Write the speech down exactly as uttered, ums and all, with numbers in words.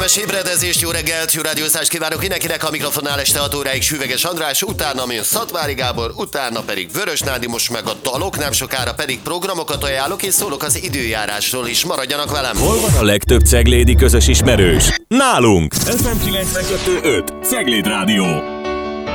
Kellemes ébredezést, jó reggelt, jó rádiózást kívánok mindenkinek, a mikrofonnál este hat óráig Süveges András, utána jön Szatmári Gábor, utána pedig Vörös Nádi, most meg a dalok, nem sokára pedig programokat ajánlok, és szólok az időjárásról is, maradjanak velem! Hol van a legtöbb ceglédi közös ismerős? Nálunk! ef em kilencvenkettő öt Cegléd Rádió.